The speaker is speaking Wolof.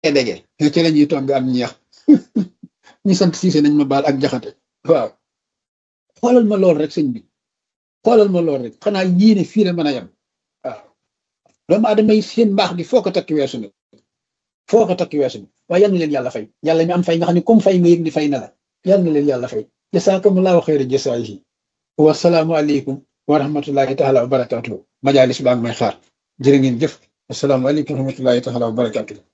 dege ci la ñuy togg am ñeex ñu sant siise nañ ma baal ak jaxate waaw xoolal ma lool rek sëñ bi xoolal ma lool rek xanaa yéene fii la mën a yem waaw doomu aadama yi seen mbaax gi foo ko takki weesu na foo ko takki weesu na waaye yal na leen yàlla fay yàlla mi am fay nga xam ne comme fay nga yëg ni fay na la yal na leen yàlla fay jasaakumullahu xayra jasaayihi wasalaamu aleykum wa rahmatullahi taala wa barakatuhu majalis baa ngi may xaar jërë ngeen jëf assalaamu aleykum wa rahmatullahi taala wa barakatuhu